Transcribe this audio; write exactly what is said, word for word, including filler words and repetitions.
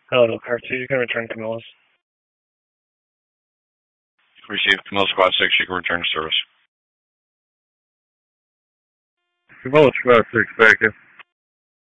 Hello, car two, you can return Camilla's. Receive Camilla Squad six, you can return to service. Camilla Squad six, back in.